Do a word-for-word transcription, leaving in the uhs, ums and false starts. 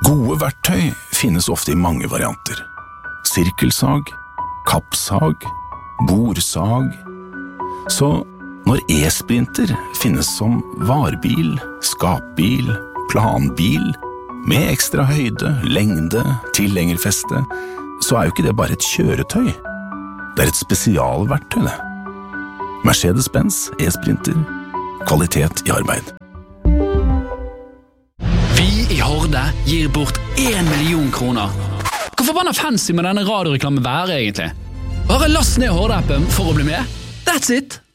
Gode verktøy finnes ofte i mange varianter. Sirkelsag, kappsag, borsag. Så når e-sprinter finnes som varbil, skapbil, planbil, med ekstra høyde, lengde, tilhengerfeste, så er jo ikke det bare et kjøretøy. Det er et spesialverktøy, det. Mercedes-Benz e-sprinter. Kvalitet i arbeid. I Horde gir bort en million kroner. Hvor forbanna fancy med denne radioreklamen være egentlig? Bare last ned Horde-appen for å bli med. That's it!